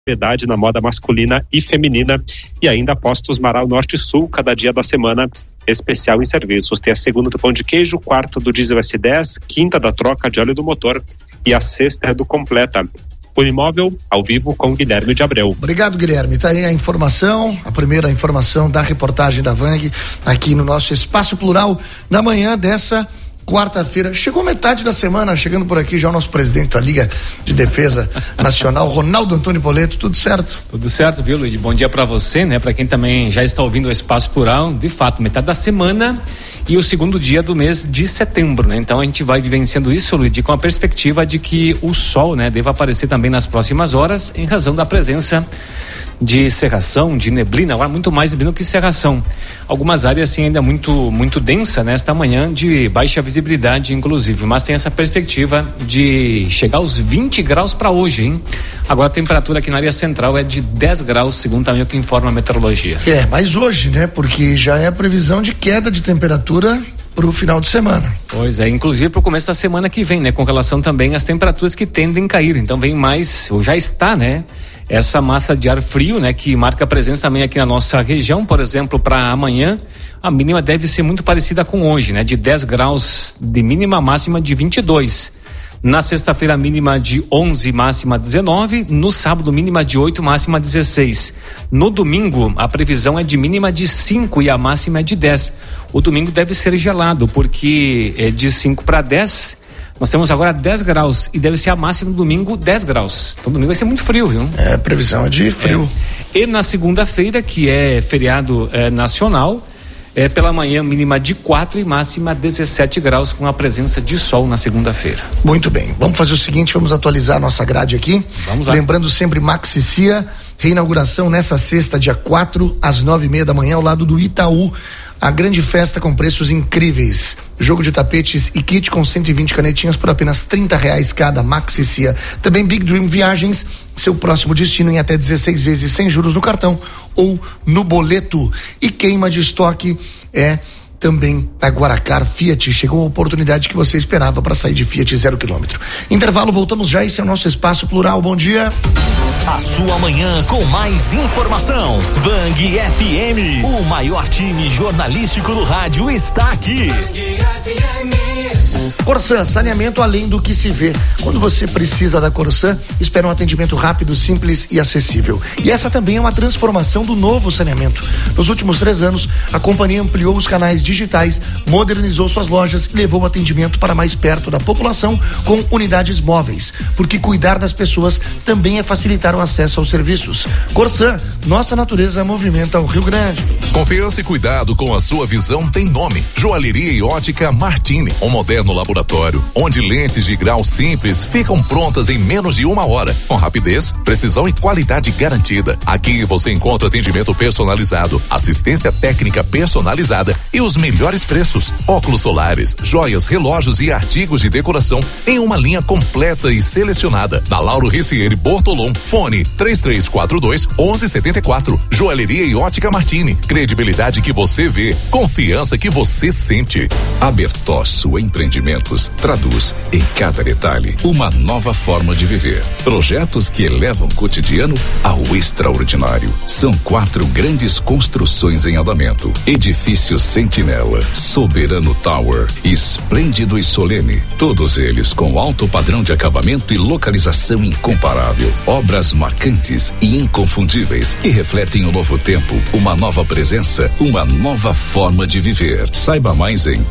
variedade na moda masculina e feminina. E ainda Postos Marau Norte e Sul, cada dia da semana, especial em serviços. Tem a segunda do pão de queijo, quarta do diesel S10, quinta da troca de óleo do motor e a sexta é do completa. Unimóvel, ao vivo com Guilherme de Abreu. Obrigado, Guilherme. Tá aí a informação, a primeira informação da reportagem da Vang aqui no nosso Espaço Plural na manhã dessa quarta-feira. Chegou metade da semana, chegando por aqui já o nosso presidente da Liga de Defesa Nacional, Ronaldo Antônio Poleto. Tudo certo? Tudo certo, viu, Luiz? Bom dia pra você, né? Pra quem também já está ouvindo o Espaço Plural, de fato, metade da semana e o segundo dia do mês de setembro, né? Então a gente vai vivenciando isso, Luiz, com a perspectiva de que o sol, né, deva aparecer também nas próximas horas, em razão da presença de cerração, de neblina, agora muito mais neblina que cerração. Algumas áreas assim ainda muito densa nesta manhã, de baixa visibilidade inclusive, mas tem essa perspectiva de chegar aos 20 graus para hoje, hein? Agora a temperatura aqui na área central é de 10 graus, segundo também o que informa a meteorologia. Mas hoje, né? Porque já é a previsão de queda de temperatura para o final de semana. Pois é, inclusive para o começo da semana que vem, né? Com relação também às temperaturas que tendem a cair, então vem mais, ou já está, né? Essa massa de ar frio, né, que marca a presença também aqui na nossa região. Por exemplo, para amanhã, a mínima deve ser muito parecida com hoje, né, de 10 graus de mínima, máxima de 22. Na sexta-feira, mínima de 11, máxima 19. No sábado, mínima de 8, máxima 16. No domingo, a previsão é de mínima de 5 e a máxima é de 10. O domingo deve ser gelado, porque é de 5 para 10. Nós temos agora 10 graus e deve ser a máxima do domingo 10 graus. Então domingo vai ser muito frio, viu? Previsão é de frio. E na segunda-feira, que é feriado nacional, pela manhã mínima de 4 e máxima 17 graus com a presença de sol na segunda-feira. Muito bem, vamos fazer o seguinte, vamos atualizar a nossa grade aqui. Vamos lá. Lembrando sempre Maxi Cia, reinauguração nessa sexta, dia 4, às 9:30 da manhã, ao lado do Itaú. A grande festa com preços incríveis. Jogo de tapetes e kit com 120 canetinhas por apenas R$30 cada. Maxi Cia. Também Big Dream Viagens, seu próximo destino em até 16 vezes sem juros no cartão ou no boleto. E queima de estoque é também a Guaracar Fiat. Chegou a oportunidade que você esperava para sair de Fiat 0 km. Intervalo, voltamos já. Esse é o nosso Espaço Plural. Bom dia. A sua manhã com mais informação. Vang FM, o maior time jornalístico do rádio, está aqui. Corsã, saneamento além do que se vê. Quando você precisa da Corsã, espera um atendimento rápido, simples e acessível. E essa também é uma transformação do novo saneamento. Nos últimos 3 anos, a companhia ampliou os canais digitais, modernizou suas lojas e levou o atendimento para mais perto da população com unidades móveis. Porque cuidar das pessoas também é facilitar o acesso aos serviços. Corsã, nossa natureza movimenta o Rio Grande. Confiança e cuidado com a sua visão tem nome. Joalheria e ótica Martini, um moderno laboratório, onde lentes de grau simples ficam prontas em menos de 1 hora, com rapidez, precisão e qualidade garantida. Aqui você encontra atendimento personalizado, assistência técnica personalizada e os melhores preços. Óculos solares, joias, relógios e artigos de decoração em uma linha completa e selecionada. Na Lauro Ricieri Bortolom, fone 3342-1174. Joalheria e ótica Martini, credibilidade que você vê, confiança que você sente. A Bertosso Empreendimentos traduz em cada detalhe uma nova forma de viver. Projetos que elevam o cotidiano ao extraordinário. São 4 grandes construções em andamento. Edifício Sentinela, Soberano Tower, Esplêndido e Solene. Todos eles com alto padrão de acabamento e localização incomparável. Obras marcantes e inconfundíveis que refletem um novo tempo, uma nova presença, uma nova forma de viver. Saiba mais em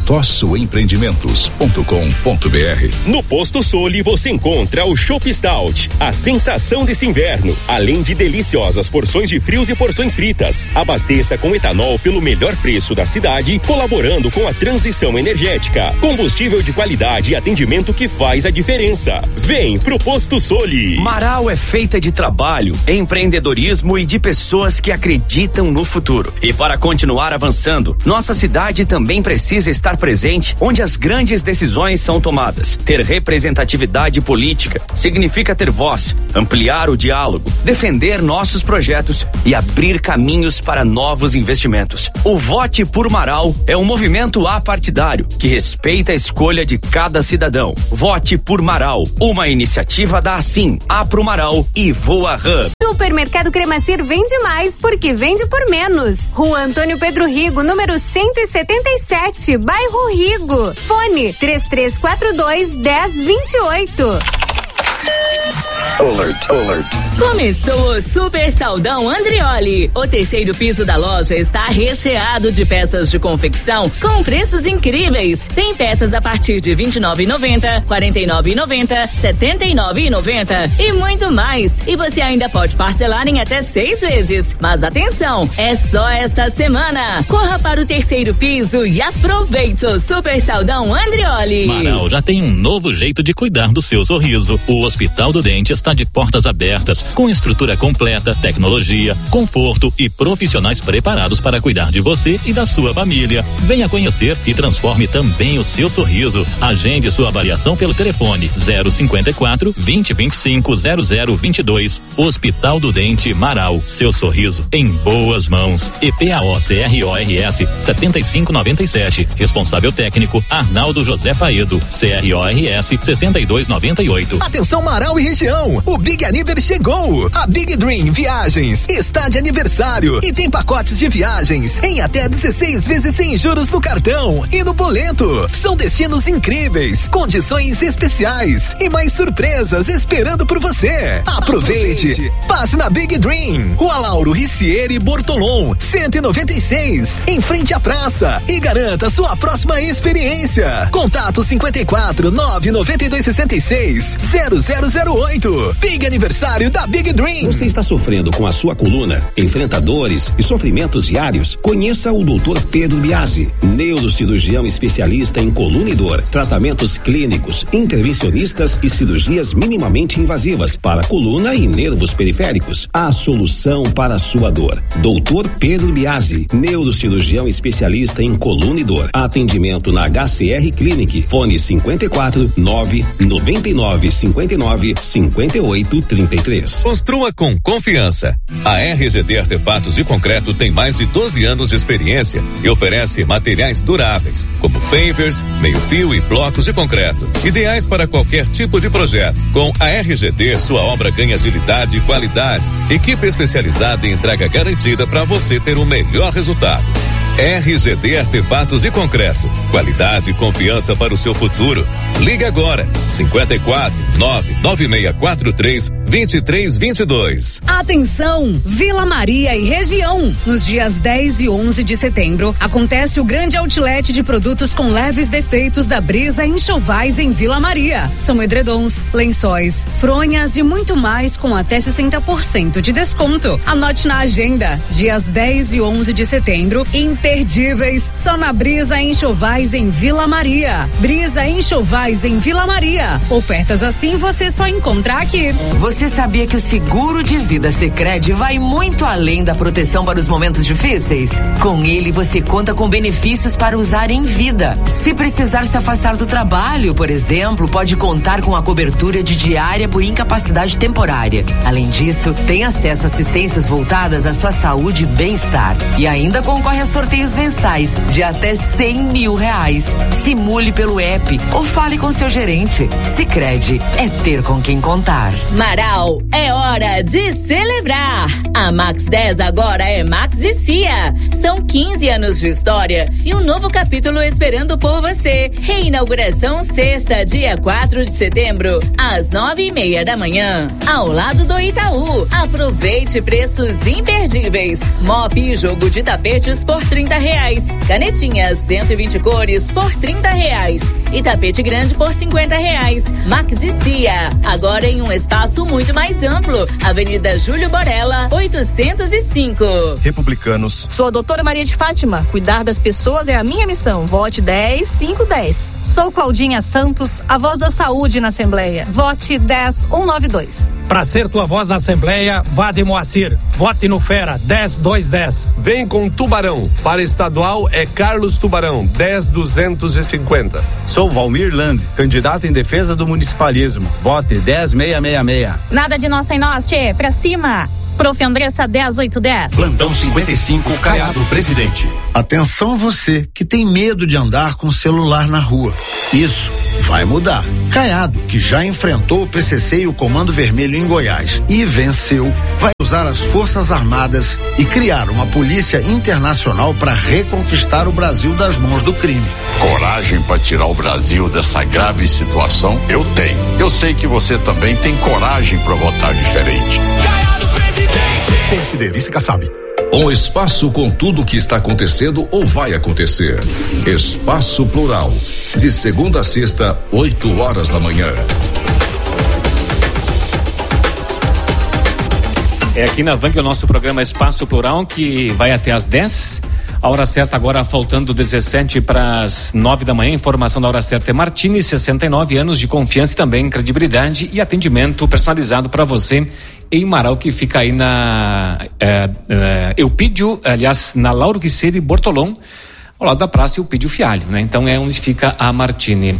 bertossoempreendimentos.com.br. No Posto Soli você encontra o Chopp Stout, a sensação desse inverno, além de deliciosas porções de frios e porções fritas. Abasteça com etanol pelo melhor preço da cidade, colaborando com a transição energética. Combustível de qualidade e atendimento que faz a diferença. Vem pro Posto Soli. Marau é feita de trabalho, empreendedorismo e de pessoas que acreditam no futuro. E para continuar avançando, nossa cidade também precisa estar presente onde as grandes grandes decisões são tomadas. Ter representatividade política significa ter voz, ampliar o diálogo, defender nossos projetos e abrir caminhos para novos investimentos. O Vote por Marau é um movimento apartidário que respeita a escolha de cada cidadão. Vote por Marau, uma iniciativa da Assim, Apro Marau e Voa Hub. Supermercado Cremacir vende mais porque vende por menos. Rua Antônio Pedro Rigo, número 177, bairro Rigo. Fone 3342-1028. Alert. Começou o Super Saldão Andrioli. O terceiro piso da loja está recheado de peças de confecção com preços incríveis. Tem peças a partir de R$29,90, R$49,90, R$79,90 e muito mais. E você ainda pode parcelar em até 6 vezes. Mas atenção, é só esta semana. Corra para o terceiro piso e aproveite o Super Saldão Andrioli. Marau já tem um novo jeito de cuidar do seu sorriso. O Hospital do Dente está de portas abertas, com estrutura completa, tecnologia, conforto e profissionais preparados para cuidar de você e da sua família. Venha conhecer e transforme também o seu sorriso. Agende sua avaliação pelo telefone 054 2025 0022. Hospital do Dente Marau. Seu sorriso em boas mãos. EPAO CRORS 7597. Responsável técnico Arnaldo José Paedo. CRORS 6298. Atenção Marau e região, o Big Aniver chegou. A Big Dream Viagens está de aniversário e tem pacotes de viagens em até 16 vezes sem juros no cartão e no boleto. São destinos incríveis, condições especiais e mais surpresas esperando por você. Aproveite. Passe na Big Dream, Rua Lauro Ricieri Bortolom, 196, em frente à praça, e garanta sua próxima experiência. Contato 54 992 66 0008. Big aniversário da Big Dream. Você está sofrendo com a sua coluna, enfrenta dores e sofrimentos diários? Conheça o Dr. Pedro Biasi, neurocirurgião especialista em coluna e dor, tratamentos clínicos, intervencionistas e cirurgias minimamente invasivas para coluna e nervos periféricos. A solução para a sua dor. Dr. Pedro Biasi, neurocirurgião especialista em coluna e dor. Atendimento na HCR Clinic. Fone 54 999 59 58 33. Construa com confiança. A RGD Artefatos de Concreto tem mais de 12 anos de experiência e oferece materiais duráveis, como pavers, meio-fio e blocos de concreto, ideais para qualquer tipo de projeto. Com a RGD, sua obra ganha agilidade e qualidade. Equipe especializada em entrega garantida para você ter o melhor resultado. RGD Artefatos de Concreto. Qualidade e confiança para o seu futuro. Ligue agora. 54 99643 2322. Atenção, Vila Maria e região. Nos dias 10 e 11 de setembro, acontece o grande outlet de produtos com leves defeitos da Brisa Enxovais em Vila Maria. São edredons, lençóis, fronhas e muito mais com até 60% de desconto. Anote na agenda, dias 10 e 11 de setembro, imperdíveis, só na Brisa Enxovais em Vila Maria. Brisa Enxovais em Vila Maria. Ofertas assim você só encontra aqui. Você sabia que o seguro de vida Sicredi vai muito além da proteção para os momentos difíceis? Com ele você conta com benefícios para usar em vida. Se precisar se afastar do trabalho, por exemplo, pode contar com a cobertura de diária por incapacidade temporária. Além disso, tem acesso a assistências voltadas à sua saúde e bem-estar. E ainda concorre a sorteios mensais de até R$100 mil. Simule pelo app ou fale com seu gerente. Sicredi é ter com quem contar. Marau, é hora de celebrar! A Max 10 agora é Max e Cia. São 15 anos de história e um novo capítulo esperando por você. Reinauguração sexta, dia 4 de setembro, às 9:30 da manhã, ao lado do Itaú. Aproveite preços imperdíveis. Mop e jogo de tapetes por R$30. Canetinhas 120 cores por R$30. E tapete grande por R$50. Max e Cia, agora em um espaço muito mais amplo. Avenida Júlio Borella, 805. Republicanos. Sou a doutora Maria de Fátima. Cuidar das pessoas é a minha missão. Vote 10-510. Sou Claudinha Santos, a voz da saúde na Assembleia. Vote 10-192. Pra ser tua voz na Assembleia, vá de Moacir. Vote no Fera, 10-210. Vem com Tubarão. Para estadual é Carlos Tubarão, 10-250. Sou Valmir Land, candidato em defesa do municipalismo. Vote 10-666. Nada de nós sem nós, tchê. Pra cima. Prof. Andressa 10-810. Plantão 55, Caiado Presidente. Atenção você que tem medo de andar com o celular na rua. Isso vai mudar. Caiado, que já enfrentou o PCC e o Comando Vermelho em Goiás e venceu, vai usar as Forças Armadas e criar uma polícia internacional para reconquistar o Brasil das mãos do crime. Coragem para tirar o Brasil dessa grave situação, eu tenho. Eu sei que você também tem coragem para votar diferente. PSDB, Vice-Kassab. Um espaço com tudo o que está acontecendo ou vai acontecer. Espaço Plural. De segunda a sexta, 8 horas da manhã. É aqui na Vang o nosso programa Espaço Plural, que vai até às 10. A hora certa agora faltando 17 para as 9 da manhã. Informação da hora certa é Martini, 69 anos de confiança e também credibilidade e atendimento personalizado para você em Marau, que fica aí na Eupídio, aliás, na Lauro Quisseiro e Bortolom, ao lado da Praça Eupídio Fialho, né? Então é onde fica a Martini.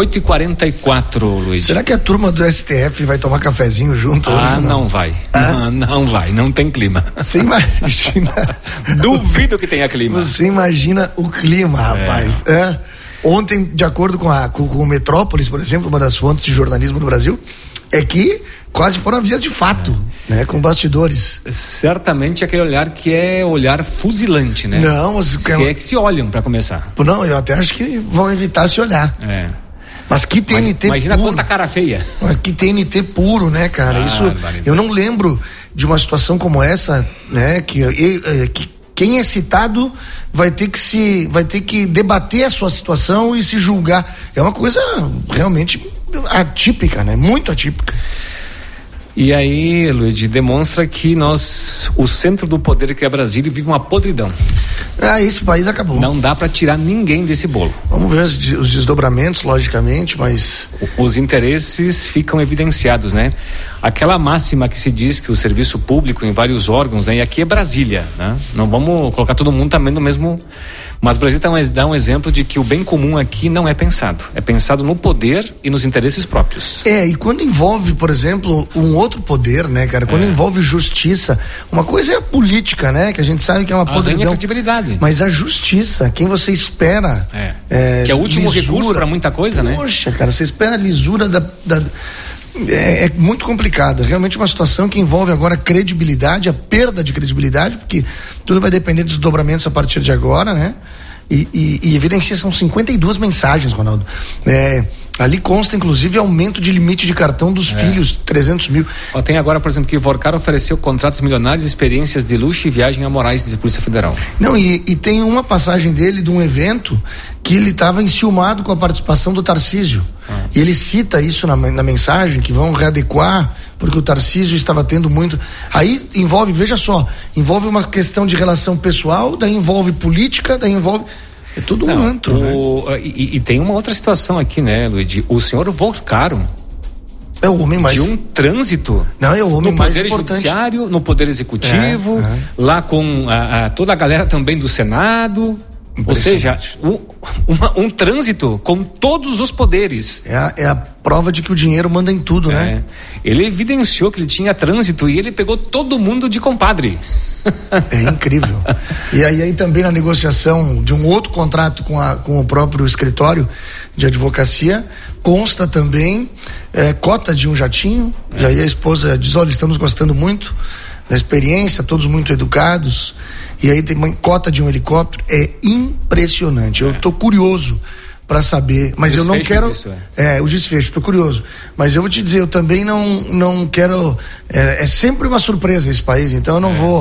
8h44, Luiz. Será que a turma do STF vai tomar cafezinho junto hoje? Não vai. Não vai, não tem clima. Você imagina. Duvido que tenha clima. Você imagina o clima, rapaz. Ontem, de acordo com o Metrópolis, por exemplo, uma das fontes de jornalismo do Brasil, é que quase foram vias de fato, né? Com bastidores. Certamente aquele olhar que é olhar fuzilante, né? Não, se é que se olham para começar. Não, eu até acho que vão evitar se olhar. Mas que TNT imagina puro. Quanta cara feia. Mas que TNT puro, né, cara? Isso, eu não lembro de uma situação como essa, né? Que quem é citado vai ter que debater a sua situação e se julgar. É uma coisa realmente atípica, né? Muito atípica. E aí, Luiz, demonstra que o centro do poder, que é Brasília, vive uma podridão. Esse país acabou. Não dá para tirar ninguém desse bolo. Vamos ver os desdobramentos, logicamente, mas os interesses ficam evidenciados, né? Aquela máxima que se diz que o serviço público em vários órgãos, né? E aqui é Brasília, né? Não vamos colocar todo mundo também no mesmo. Mas Brasília dá um exemplo de que o bem comum aqui não é pensado. É pensado no poder e nos interesses próprios. E quando envolve, por exemplo, um outro poder, né, cara? Quando envolve justiça, uma coisa é a política, né? Que a gente sabe que é uma podridão. Credibilidade. Mas a justiça, quem você espera. Que é o último recurso para muita coisa, né? Poxa, cara, você espera a lisura é muito complicado, realmente uma situação que envolve agora a credibilidade, a perda de credibilidade, porque tudo vai depender dos desdobramentos a partir de agora, né? E evidencia, são 52 mensagens, Ronaldo. Ali consta, inclusive, aumento de limite de cartão dos filhos, 300 mil. Tem agora, por exemplo, que Vorcar ofereceu contratos milionários, experiências de luxo e viagem a Moraes de Polícia Federal. Não, e tem uma passagem dele de um evento que ele estava enciumado com a participação do Tarcísio. E ele cita isso na mensagem, que vão readequar, porque o Tarcísio estava tendo muito. Aí envolve, veja só, envolve uma questão de relação pessoal, daí envolve política, daí envolve. É tudo um antro, né? E tem uma outra situação aqui, né, Luiz? O senhor Vorcaro é o homem mais de um trânsito. Não, é o homem mais importante. No poder judiciário, no poder executivo, lá com toda a galera também do Senado. Ou seja, um trânsito com todos os poderes. É a prova de que o dinheiro manda em tudo, né? Ele evidenciou que ele tinha trânsito e ele pegou todo mundo de compadre. É incrível. E aí também na negociação de um outro contrato com o próprio escritório de advocacia, consta também cota de um jatinho. E aí a esposa diz: olha, estamos gostando muito da experiência, todos muito educados. E aí tem uma cota de um helicóptero. É impressionante. Eu tô curioso para saber, mas eu não quero o desfecho, tô curioso, mas eu vou te dizer, eu também não quero, é sempre uma surpresa esse país, então eu não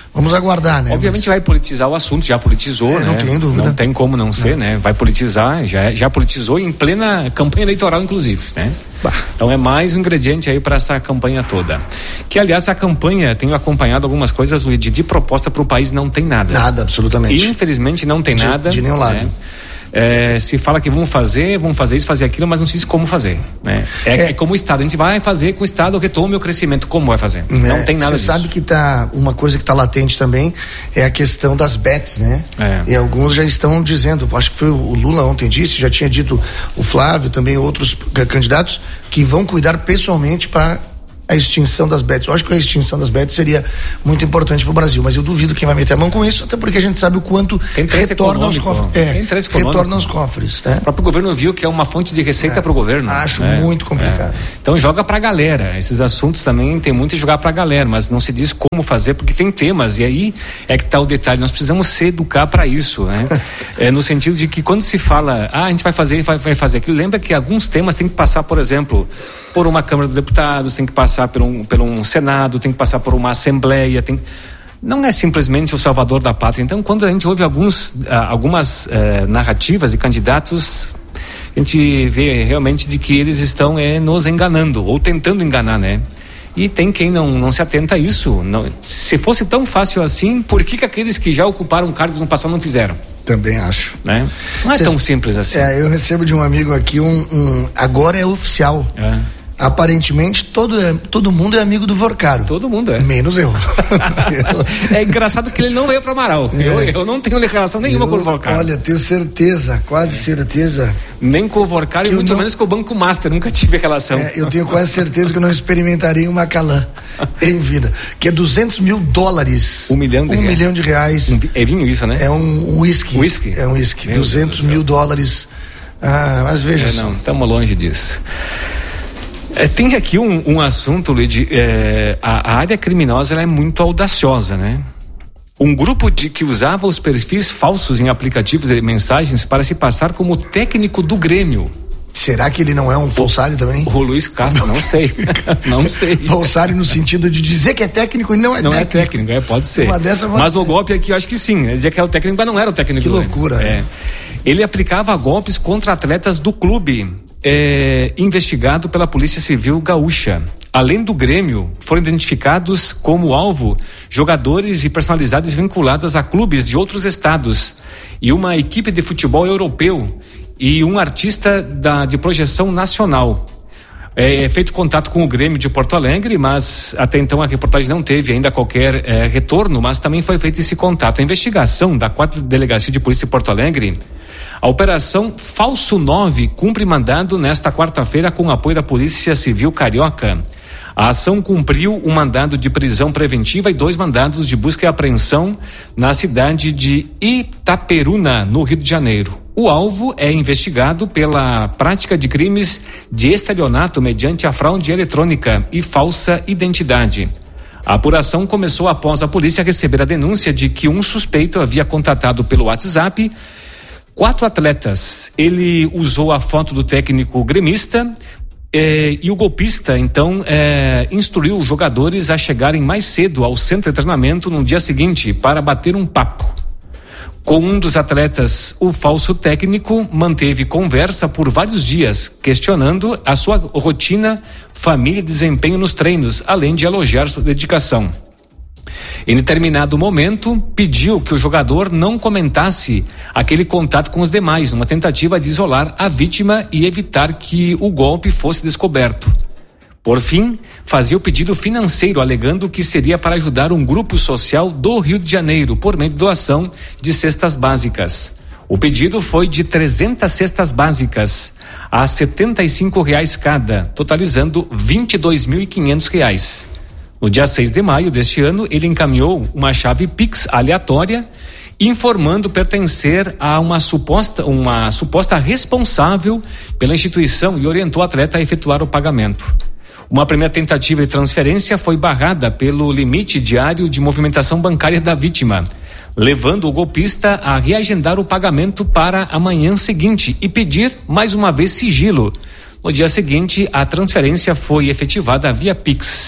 Vamos aguardar, né? Obviamente vai politizar o assunto, já politizou, né? Não tem dúvida. Não tem como não ser, né? Vai politizar, já politizou em plena campanha eleitoral, inclusive, né? Então é mais um ingrediente aí para essa campanha toda. Que, aliás, a campanha, tenho acompanhado algumas coisas, Luiz, de proposta para o país não tem nada. Nada, absolutamente. Infelizmente não tem nada. De nenhum lado. Né? Se fala que vão fazer isso, fazer aquilo, mas não se diz como fazer, né? É como o Estado, a gente vai fazer com o Estado o retorno e o crescimento, como vai fazer? Não tem nada disso. Você sabe que uma coisa que está latente também é a questão das bets, né? E alguns já estão dizendo, acho que foi o Lula ontem disse, já tinha dito o Flávio, também outros candidatos, que vão cuidar pessoalmente para a extinção das bets. Eu acho que a extinção das bets seria muito importante para o Brasil, mas eu duvido quem vai meter a mão com isso, até porque a gente sabe o quanto retorna aos cofres. Retorna aos cofres, né? O próprio governo viu que é uma fonte de receita para o governo. Acho muito complicado. Então joga para a galera. Esses assuntos também tem muito de jogar para a galera, mas não se diz como fazer, porque tem temas, e aí é que está o detalhe. Nós precisamos se educar para isso, né? No sentido de que quando se fala, a gente vai fazer aquilo, lembra que alguns temas tem que passar, por exemplo, por uma Câmara dos Deputados, tem que passar por um Senado, tem que passar por uma Assembleia, não é simplesmente o salvador da pátria. Então, quando a gente ouve algumas narrativas de candidatos, a gente vê realmente de que eles estão nos enganando, ou tentando enganar, né? E tem quem não se atenta a isso. Se fosse tão fácil assim, por que aqueles que já ocuparam cargos no passado não fizeram? Também acho. Né? Não é tão simples assim. Eu recebo de um amigo aqui agora é oficial. Aparentemente todo mundo é amigo do Vorcaro. Todo mundo é. Menos eu. É engraçado que ele não veio para Amaral. Eu não tenho relação nenhuma com o Vorcaro. Olha, tenho certeza, quase certeza. Nem com o Vorcaro e muito menos com o Banco Master. Nunca tive relação. Eu tenho quase certeza que eu não experimentarei uma Macalã em vida. Que é $200 mil. $1 milhão de reais. $1 milhão de reais. É vinho isso, né? É um whisky. É um whisky. $200 mil. Mas veja só. Não, estamos longe disso. Tem aqui um assunto, Luiz, a área criminosa ela é muito audaciosa, né? Um grupo que usava os perfis falsos em aplicativos de mensagens para se passar como técnico do Grêmio. Será que ele não é um falsário também? O Luiz Castro, não sei. Não sei. Falsário no sentido de dizer que é técnico e não é técnico. Não é técnico, pode ser. Mas o golpe aqui eu acho que sim. Ele dizia que era o técnico, mas não era o técnico do Grêmio. Que loucura. Ele aplicava golpes contra atletas do clube. Investigado pela Polícia Civil Gaúcha. Além do Grêmio, foram identificados como alvo jogadores e personalidades vinculadas a clubes de outros estados e uma equipe de futebol europeu e um artista de projeção nacional. Feito contato com o Grêmio de Porto Alegre, mas até então a reportagem não teve ainda qualquer retorno, mas também foi feito esse contato. A investigação da 4ª Delegacia de Polícia de Porto Alegre. A Operação Falso 9 cumpre mandado nesta quarta-feira com apoio da Polícia Civil Carioca. A ação cumpriu um mandado de prisão preventiva e 2 mandados de busca e apreensão na cidade de Itaperuna, no Rio de Janeiro. O alvo é investigado pela prática de crimes de estelionato mediante a fraude eletrônica e falsa identidade. A apuração começou após a polícia receber a denúncia de que um suspeito havia contatado pelo WhatsApp 4 atletas. Ele usou a foto do técnico gremista e o golpista, então, instruiu os jogadores a chegarem mais cedo ao centro de treinamento no dia seguinte para bater um papo. Com um dos atletas, o falso técnico manteve conversa por vários dias, questionando a sua rotina, família e desempenho nos treinos, além de elogiar sua dedicação. Em determinado momento, pediu que o jogador não comentasse aquele contato com os demais, numa tentativa de isolar a vítima e evitar que o golpe fosse descoberto. Por fim, fazia o pedido financeiro, alegando que seria para ajudar um grupo social do Rio de Janeiro, por meio de doação de cestas básicas. O pedido foi de 300 cestas básicas, a R$75 cada, totalizando R$22.500. No dia 6 de maio deste ano, ele encaminhou uma chave Pix aleatória, informando pertencer a uma suposta responsável pela instituição e orientou o atleta a efetuar o pagamento. Uma primeira tentativa de transferência foi barrada pelo limite diário de movimentação bancária da vítima, levando o golpista a reagendar o pagamento para a manhã seguinte e pedir mais uma vez sigilo. No dia seguinte, a transferência foi efetivada via Pix.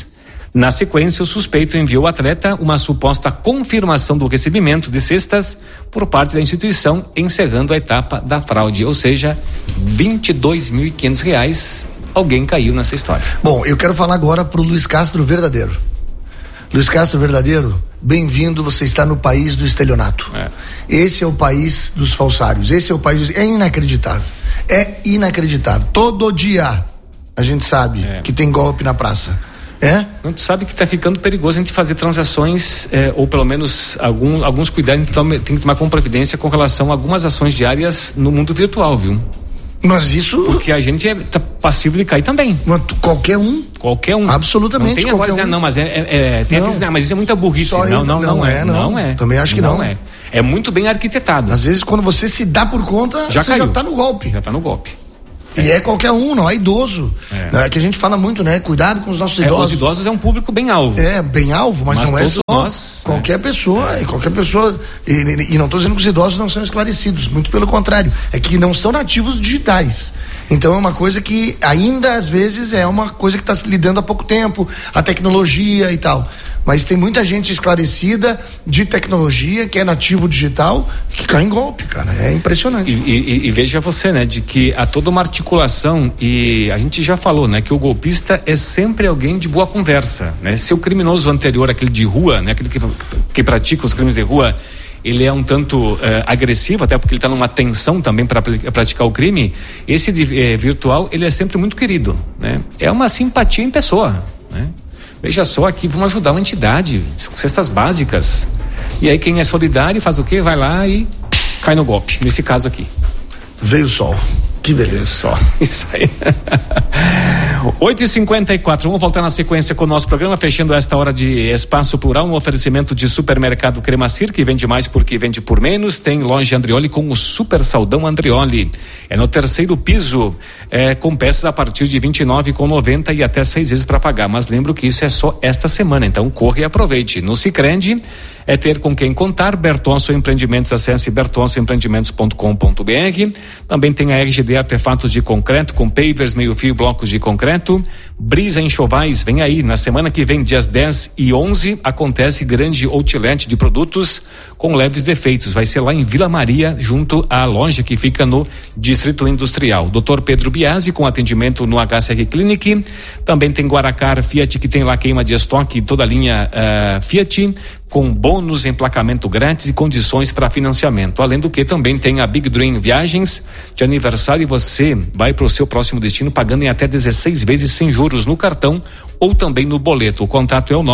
Na sequência, o suspeito enviou ao atleta uma suposta confirmação do recebimento de cestas por parte da instituição, encerrando a etapa da fraude, ou seja, R$22.500. Alguém caiu nessa história. Bom, eu quero falar agora pro Luiz Castro Verdadeiro. Luiz Castro Verdadeiro, bem-vindo, você está no país do estelionato. Esse é o país dos falsários, esse é o país, é inacreditável. Todo dia a gente sabe que tem golpe na praça. A gente sabe que está ficando perigoso a gente fazer transações, ou pelo menos alguns cuidados tem que tomar com providência com relação a algumas ações diárias no mundo virtual, viu? Mas isso... Porque a gente tá passivo de cair também. Qualquer um. Absolutamente. Não tem agora dizer, mas tem aqueles, mas isso é muita burrice. Não é. Também acho que não. É muito bem arquitetado. Às vezes quando você se dá por conta, já você já tá no golpe. E é qualquer um, não é idoso. É que a gente fala muito, né? Cuidado com os nossos idosos. Os idosos é um público bem alvo. Bem alvo, mas não é só nós, qualquer pessoa. E não estou dizendo que os idosos não são esclarecidos, muito pelo contrário. É que não são nativos digitais. Então é uma coisa que ainda às vezes é uma coisa que está se lidando há pouco tempo, a tecnologia e tal. Mas tem muita gente esclarecida de tecnologia, que é nativo digital, que cai em golpe, cara. É impressionante. E veja você, né, de que há toda uma articulação, e a gente já falou, né, que o golpista é sempre alguém de boa conversa, né? Se o criminoso anterior, aquele de rua, né, aquele que pratica os crimes de rua, ele é um tanto agressivo, até porque ele está numa tensão também para praticar o crime, esse virtual, ele é sempre muito querido, né? É uma simpatia em pessoa, né? Veja só aqui, vamos ajudar uma entidade com cestas básicas. E aí quem é solidário faz o quê? Vai lá e cai no golpe. Nesse caso aqui. Veio o sol. Que beleza. Só. Isso aí. 8h54, vamos voltar na sequência com o nosso programa, fechando esta hora de Espaço Plural, um oferecimento de supermercado Cremacir, que vende mais porque vende por menos. Tem loja Andrioli com o Super Saldão Andrioli. É no 3º piso, com peças a partir de R$29,90 e até 6 vezes para pagar. Mas lembro que isso é só esta semana, então corra e aproveite. No Sicredi, é ter com quem contar. Bertonso Empreendimentos, acesse bertonsoempreendimentos.com.br. Também tem a RGD Artefatos de Concreto, com pavers, meio-fio, blocos de concreto. Brisa Enxovais, vem aí, na semana que vem, dias 10 e 11, acontece grande outlet de produtos com leves defeitos. Vai ser lá em Vila Maria, junto à loja que fica no Distrito Industrial. Dr. Pedro Biasi, com atendimento no HCR Clinic. Também tem Guaracar Fiat, que tem lá queima de estoque, toda a linha Fiat, com bônus, emplacamento grátis e condições para financiamento. Além do que também tem a Big Dream Viagens de aniversário, e você vai para o seu próximo destino pagando em até 16 vezes sem juros no cartão ou também no boleto. O contato é o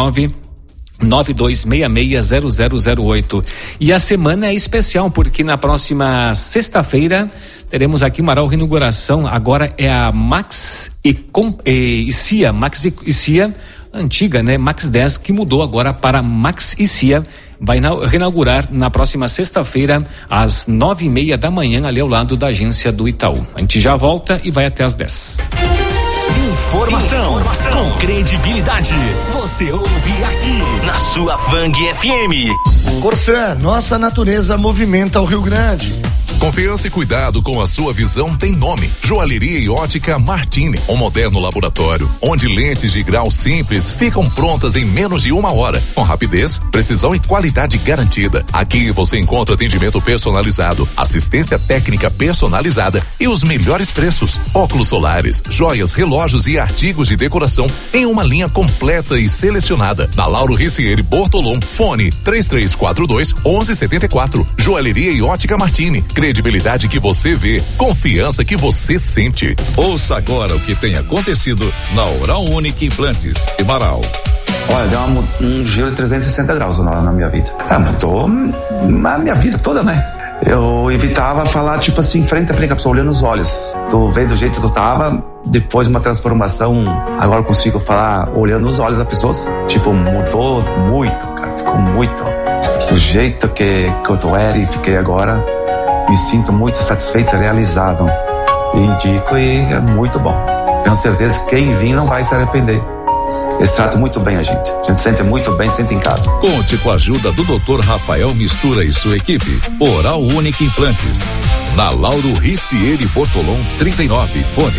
992660008. E a semana é especial porque na próxima sexta-feira teremos aqui uma reinauguração. Agora é a Max e Cia, antiga, né? Max 10, que mudou agora para Max e Cia. Vai reinaugurar na próxima sexta-feira às 9:30 da manhã, ali ao lado da agência do Itaú. A gente já volta e vai até às 10. Informação com credibilidade. Você ouve aqui na sua Vang FM. Corsã, nossa natureza movimenta o Rio Grande. Confiança e cuidado com a sua visão tem nome. Joalheria e Ótica Martini, um moderno laboratório, onde lentes de grau simples ficam prontas em menos de 1 hora, com rapidez, precisão e qualidade garantida. Aqui você encontra atendimento personalizado, assistência técnica personalizada e os melhores preços. Óculos solares, joias, relógios e artigos de decoração em uma linha completa e selecionada. Na Lauro Ricieri Bortolom, fone 3342-1174. Joalheria e Ótica Martini. Credibilidade que você vê, confiança que você sente. Ouça agora o que tem acontecido na Oral Unique Implantes e Marau. Olha, deu um giro de 360 graus na minha vida. Mudou a minha vida toda, né? Eu evitava falar, tipo assim, frente a frente, a pessoa olhando nos olhos. Tu veio do jeito que tu tava, depois de uma transformação, agora eu consigo falar olhando nos olhos das pessoas. Tipo, mudou muito, cara, ficou muito. Do jeito que eu era e fiquei agora, me sinto muito satisfeito, realizado. Indico e é muito bom. Tenho certeza que quem vir não vai se arrepender. Eles tratam muito bem a gente sente muito bem, sente em casa. Conte com a ajuda do Dr. Rafael Mistura e sua equipe. Oral Unique Implantes. Na Lauro Ricieri Bortolom 39, fone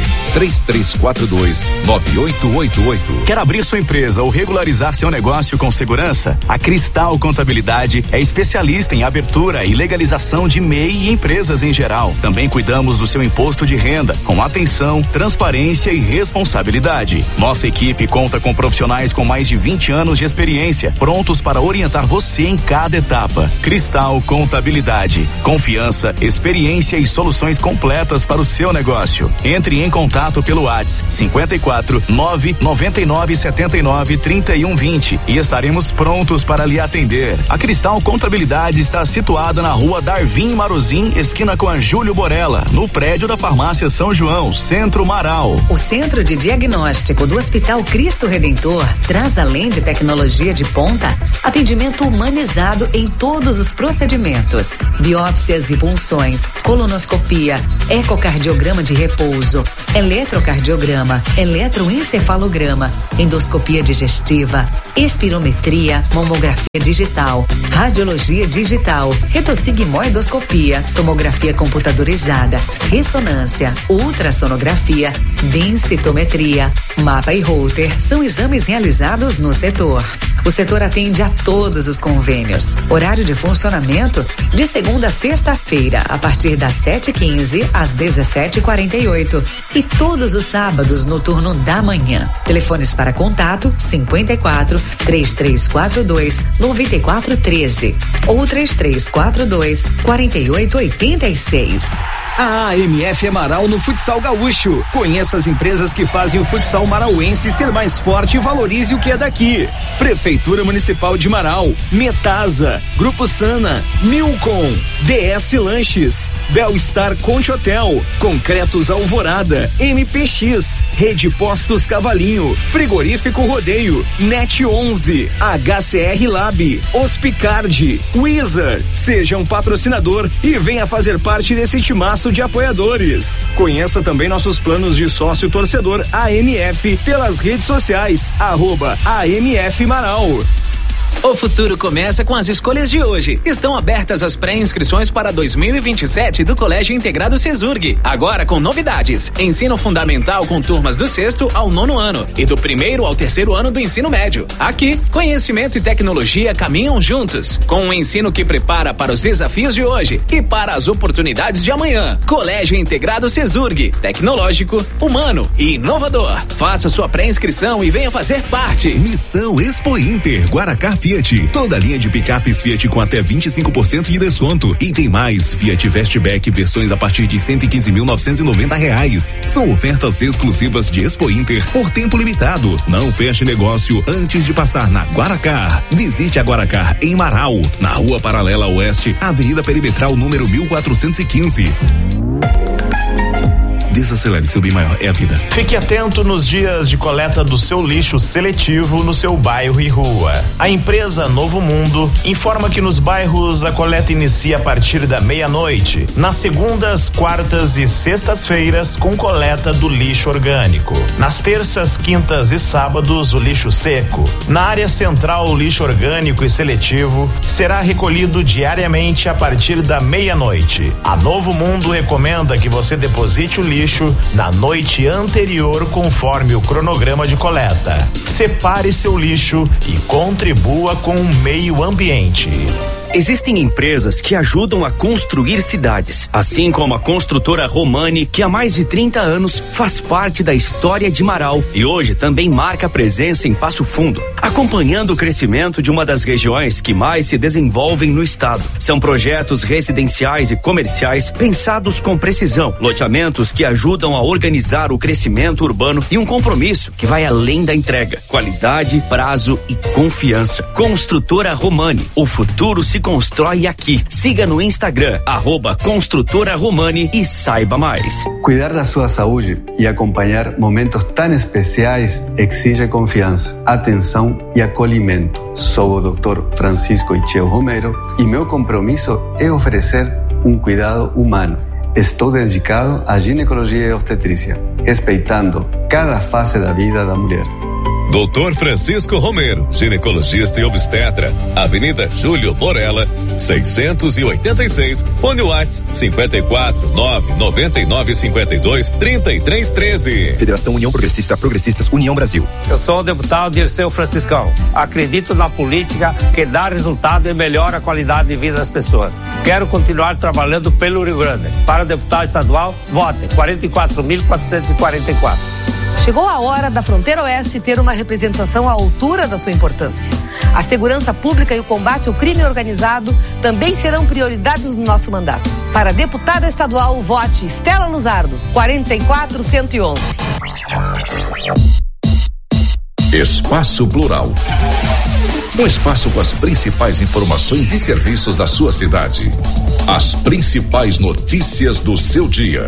3342-9888. Quer abrir sua empresa ou regularizar seu negócio com segurança? A Cristal Contabilidade é especialista em abertura e legalização de MEI e empresas em geral. Também cuidamos do seu imposto de renda, com atenção, transparência e responsabilidade. Nossa equipe conta com profissionais com mais de 20 anos de experiência, prontos para orientar você em cada etapa. Cristal Contabilidade. Confiança, experiência e soluções completas para o seu negócio. Entre em contato pelo WhatsApp 54 999 79 31 20 e estaremos prontos para lhe atender. A Cristal Contabilidade está situada na Rua Darvin Marozin, esquina com a Júlio Borella, no prédio da Farmácia São João, Centro Marau. O Centro de Diagnóstico do Hospital Cristo Redentor traz, além de tecnologia de ponta, atendimento humanizado em todos os procedimentos: biópsias e punções, colonoscopia, ecocardiograma de repouso, eletrocardiograma, eletroencefalograma, endoscopia digestiva, espirometria, mamografia digital, radiologia digital, retossigmoidoscopia, tomografia computadorizada, ressonância, ultrassonografia, densitometria, mapa e Holter são exames realizados no setor. O setor atende a todos os convênios. Horário de funcionamento de segunda a sexta-feira, a partir das 7h15 às 17h48. E todos os sábados no turno da manhã. Telefones para contato 54 3342 9413 ou 3342 4886. A AMF é Marau no futsal gaúcho. Conheça as empresas que fazem o futsal marauense ser mais forte e valorize o que é daqui. Prefeitura Municipal de Marau, Metasa, Grupo Sana, Milcom, DS Lanches, Belstar Conte Hotel, Concretos Alvorada, MPX, Rede Postos Cavalinho, Frigorífico Rodeio, Net 11, HCR Lab, Hospicard, Wizard. Seja um patrocinador e venha fazer parte desse timaço de apoiadores. Conheça também nossos planos de sócio torcedor AMF pelas redes sociais, @AMF Marau. O futuro começa com as escolhas de hoje. Estão abertas as pré-inscrições para 2027 do Colégio Integrado Cesurg. Agora com novidades. Ensino fundamental com turmas do 6º ao 9º ano e do 1º ao 3º ano do ensino médio. Aqui, conhecimento e tecnologia caminham juntos, com um ensino que prepara para os desafios de hoje e para as oportunidades de amanhã. Colégio Integrado Cesurg. Tecnológico, humano e inovador. Faça sua pré-inscrição e venha fazer parte. Missão Expo Inter, Guaracá Fiat. Toda a linha de picapes Fiat com até 25% de desconto. E tem mais, Fiat Fastback, versões a partir de R$115.990. São ofertas exclusivas de Expo Inter por tempo limitado. Não feche negócio antes de passar na Guaracá. Visite a Guaracá em Marau, na Rua Paralela Oeste, Avenida Perimetral número 1415. Desacelere, seu bem maior é a vida. Fique atento nos dias de coleta do seu lixo seletivo no seu bairro e rua. A empresa Novo Mundo informa que nos bairros a coleta inicia a partir da meia-noite, nas segundas, quartas e sextas-feiras com coleta do lixo orgânico. Nas terças, quintas e sábados o lixo seco. Na área central o lixo orgânico e seletivo será recolhido diariamente a partir da meia-noite. A Novo Mundo recomenda que você deposite o lixo na noite anterior conforme o cronograma de coleta. Separe seu lixo e contribua com o meio ambiente. Existem empresas que ajudam a construir cidades, assim como a construtora Romani, que há mais de 30 anos faz parte da história de Marau e hoje também marca presença em Passo Fundo, acompanhando o crescimento de uma das regiões que mais se desenvolvem no estado. São projetos residenciais e comerciais pensados com precisão, loteamentos que ajudam a organizar o crescimento urbano e um compromisso que vai além da entrega, qualidade, prazo e confiança. Construtora Romani, o futuro se constrói aqui. Siga no Instagram, @Construtora Romani e saiba mais. Cuidar da sua saúde e acompanhar momentos tão especiais exige confiança, atenção e acolhimento. Sou o Dr. Francisco Icheo Romero e meu compromisso é oferecer um cuidado humano. Estou dedicado à ginecologia e obstetrícia, respeitando cada fase da vida da mulher. Dr. Francisco Romero, ginecologista e obstetra, Avenida Júlio Borella, 686, fone Whats 549-9952-3313. Federação União Progressista, Progressistas, União Brasil. Eu sou o deputado Dirceu Franciscão. Acredito na política que dá resultado e melhora a qualidade de vida das pessoas. Quero continuar trabalhando pelo Rio Grande. Para deputado estadual, vote 44.444. Chegou a hora da Fronteira Oeste ter uma representação à altura da sua importância. A segurança pública e o combate ao crime organizado também serão prioridades no nosso mandato. Para deputada estadual, vote Estela Luzardo, 44111. Espaço Plural. Um espaço com as principais informações e serviços da sua cidade. As principais notícias do seu dia.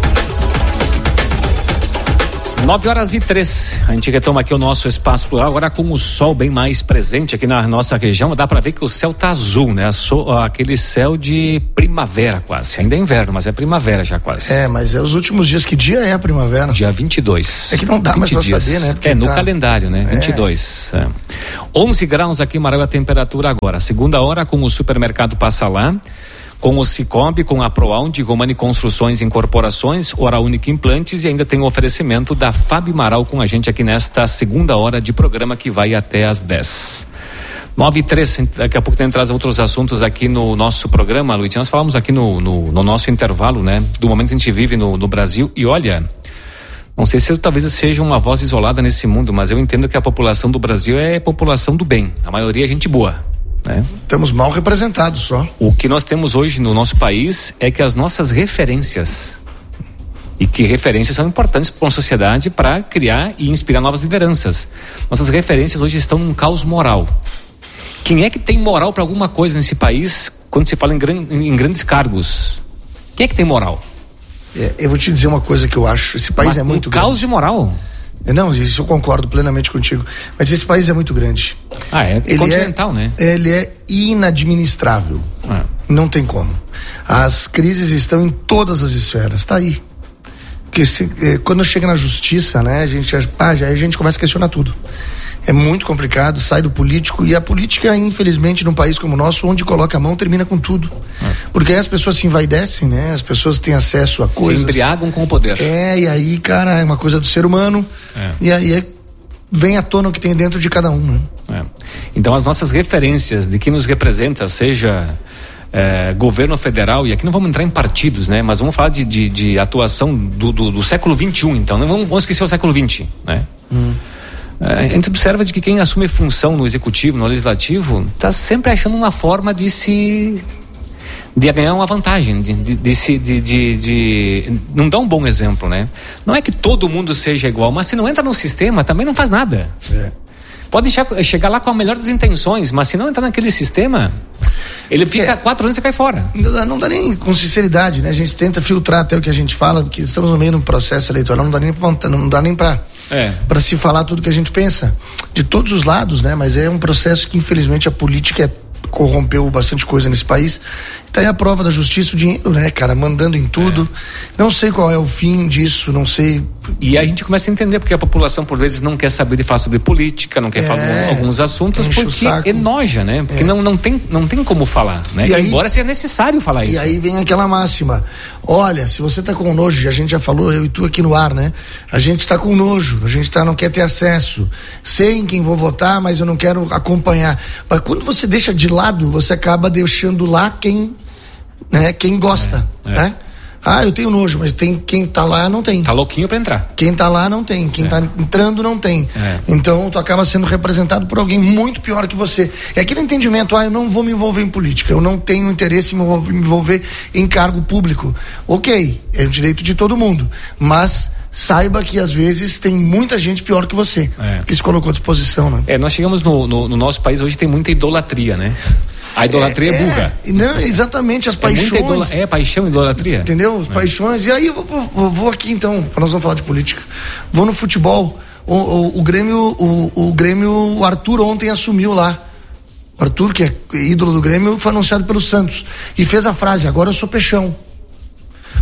9h03, a gente retoma aqui o nosso Espaço Plural, agora com o sol bem mais presente aqui na nossa região, dá pra ver que o céu tá azul, né? Aquele céu de primavera quase, ainda é inverno, mas é primavera já quase. Mas é os últimos dias, que dia é a primavera? Dia 22. É que não dá mais pra saber, né? Porque no calendário, né? 22. 11 graus aqui em Marau a temperatura agora, segunda hora com o supermercado Passa Lá, com o Cicobi, com a Proaund, Romani Construções e Incorporações, Oral Única Implantes, e ainda tem o oferecimento da Fábio Amaral com a gente aqui nesta segunda hora de programa que vai até às 10. 9h03, daqui a pouco tem traz outros assuntos aqui no nosso programa, Luiz. Nós falamos aqui no nosso intervalo, né? Do momento que a gente vive no Brasil, e olha, não sei se talvez eu seja uma voz isolada nesse mundo, mas eu entendo que a população do Brasil é população do bem, a maioria é gente boa. Estamos mal representados só. O que nós temos hoje no nosso país é que as nossas referências, e que referências são importantes para uma sociedade para criar e inspirar novas lideranças. Nossas referências hoje estão num caos moral. Quem é que tem moral para alguma coisa nesse país quando se fala em grandes cargos? Quem é que tem moral? Eu vou te dizer uma coisa que eu acho, esse país é muito grande. Caos de moral? Não, isso eu concordo plenamente contigo. Mas esse país é muito grande. É continental, né? Ele é inadministrável. Não tem como. As crises estão em todas as esferas. Tá aí. Porque quando chega na justiça, né, a gente começa a questionar tudo. É muito complicado, sai do político, e a política, infelizmente, num país como o nosso, onde coloca a mão, termina com tudo. Porque aí as pessoas se envaidecem, né? As pessoas têm acesso a coisas. Se embriagam com o poder. E aí, cara, é uma coisa do ser humano. E aí vem à tona o que tem dentro de cada um, né? Então, as nossas referências de quem nos representa, seja governo federal, e aqui não vamos entrar em partidos, né? Mas vamos falar de atuação do século XXI, então. Não vamos esquecer o século XX, né? A gente observa de que quem assume função no executivo, no legislativo, está sempre achando uma forma de ganhar uma vantagem, não dá um bom exemplo, né? Não é que todo mundo seja igual, mas se não entra no sistema, também não faz nada. Pode chegar lá com a melhor das intenções, mas se não entrar naquele sistema, ele fica 4 anos e cai fora. Não dá nem com sinceridade, né? A gente tenta filtrar até o que a gente fala, porque estamos no meio de um processo eleitoral, não dá nem para se falar tudo que a gente pensa, de todos os lados, né? Mas é um processo que, infelizmente, a política corrompeu bastante coisa nesse país. Tá aí a prova da justiça, o dinheiro, né, cara, mandando em tudo. Não sei qual é o fim disso, não sei. E a gente começa a entender porque a população por vezes não quer saber de falar sobre política, não quer falar de alguns assuntos, porque enoja, né? Porque não tem como falar, né? E embora seja necessário falar isso. E aí vem aquela máxima: olha, se você tá com nojo, a gente já falou, eu e tu aqui no ar, né? A gente tá com nojo, a gente não quer ter acesso. Sei em quem vou votar, mas eu não quero acompanhar. Mas quando você deixa de lado, você acaba deixando lá quem gosta, né? Eu tenho nojo, mas tem quem tá lá não tem. Tá louquinho pra entrar. Quem tá lá não tem, quem tá entrando não tem. Então tu acaba sendo representado por alguém muito pior que você. É aquele entendimento, eu não vou me envolver em política, eu não tenho interesse em me envolver em cargo público. Ok, é o direito de todo mundo, mas saiba que às vezes tem muita gente pior que você, que se colocou à disposição, né? Nós chegamos no nosso país hoje, tem muita idolatria, né? A idolatria é burra. Não, exatamente, as paixões. Paixão e idolatria. Entendeu? As paixões. E aí eu vou aqui então, nós vamos falar de política. Vou no futebol. O Grêmio, o Arthur ontem assumiu lá. O Arthur, que é ídolo do Grêmio, foi anunciado pelo Santos. E fez a frase: agora eu sou peixão.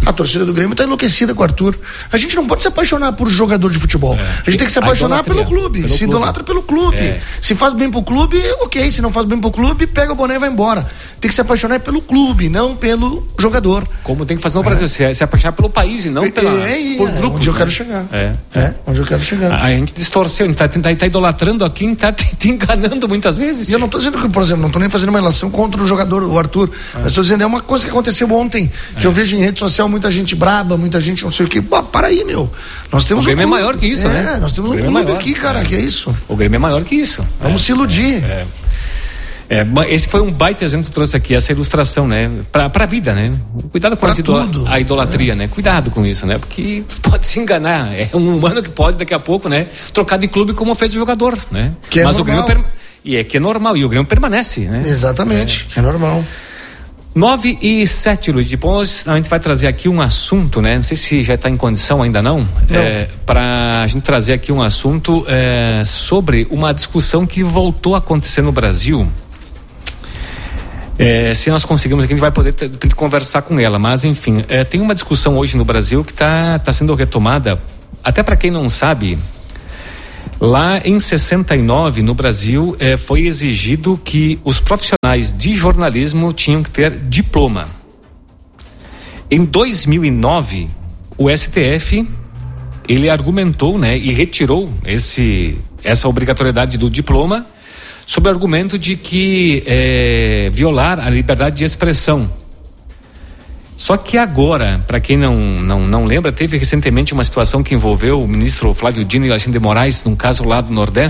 A torcida do Grêmio tá enlouquecida com o Arthur. A gente não pode se apaixonar por jogador de futebol. A gente tem que se apaixonar pelo clube. Se idolatra pelo clube. Se faz bem pro clube, ok. Se não faz bem pro clube, pega o boné e vai embora. Tem que se apaixonar pelo clube, não pelo jogador. Como tem que fazer no Brasil, se apaixonar pelo país e não por grupos. Onde eu quero chegar. Onde eu quero chegar. A gente distorceu, a gente tá idolatrando aqui, tá te enganando muitas vezes. E eu não tô dizendo que, por exemplo, não tô nem fazendo uma relação contra o jogador, o Arthur. Mas tô dizendo, é uma coisa que aconteceu ontem, que eu vejo em rede social muita gente braba, muita gente não sei o quê. Pô, para aí, meu. Nós temos o Grêmio é maior que isso, né? Nós temos um clube aqui, cara, que é isso. O Grêmio é maior que isso. Vamos se iludir. Esse foi um baita exemplo que tu trouxe aqui, essa ilustração, né? Pra vida, né? Cuidado com a idolatria, né? Cuidado com isso, né? Porque pode se enganar. É um humano que pode, daqui a pouco, né? Trocar de clube como fez o jogador, né? Que Mas normal. o Grêmio que é normal, e o Grêmio permanece, né? Exatamente, que é normal. 9:07, Luiz. Depois a gente vai trazer aqui um assunto, né? Não sei se já está em condição ainda não. Para a gente trazer aqui um assunto sobre uma discussão que voltou a acontecer no Brasil. Se nós conseguimos aqui, a gente vai poder conversar com ela, mas enfim, tem uma discussão hoje no Brasil que está sendo retomada, até para quem não sabe. Lá em 69, no Brasil, foi exigido que os profissionais de jornalismo tinham que ter diploma. Em 2009, o STF, ele argumentou, né, e retirou essa obrigatoriedade do diploma, sob o argumento de que violar a liberdade de expressão. Só que agora, para quem não lembra, teve recentemente uma situação que envolveu o ministro Flávio Dino e Alexandre de Moraes, num caso lá do Nordeste,